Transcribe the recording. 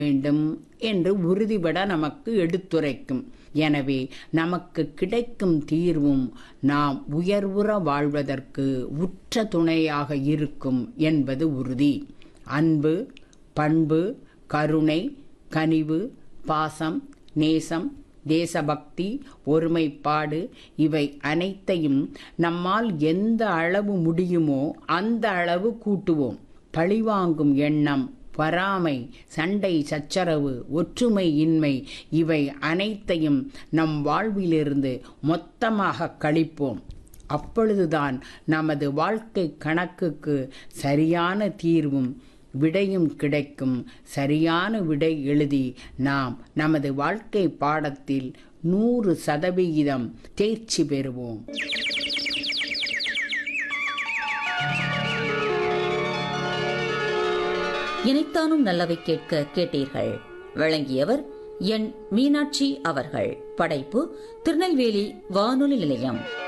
வேண்டும் என்று உறுதிபட நமக்கு எடுத்துரைக்கும். எனவே நமக்கு கிடைக்கும் தீர்வும் நாம் உயர்வுற வாழ்வதற்கு உற்ற துணையாக இருக்கும் என்பது உறுதி. அன்பு, பண்பு, கருணை, கனிவு, பாசம், நேசம், தேசபக்தி, ஒருமைப்பாடு இவை அனைத்தையும் நம்மால் எந்த அளவு முடியுமோ அந்த அளவு கூட்டுவோம். பழிவாங்கும் எண்ணம், பொறாமை, சண்டை சச்சரவு, ஒற்றுமை இன்மை இவை அனைத்தையும் நம் வாழ்விலிருந்து மொத்தமாக கழிப்போம். அப்பொழுதுதான் நமது வாழ்க்கை கணக்குக்கு சரியான தீர்வும் விடையும் கிடைக்கும். சரியான விடை எழுதி நாம் நமது வாழ்க்கை பாடத்தில் 100% தேர்ச்சி பெறுவோம். இணைத்தானும் நல்லவை கேட்க கேட்டீர்கள். வழங்கியவர் என் மீனாட்சி அவர்கள். படைப்பு திருநெல்வேலி வானொலி நிலையம்.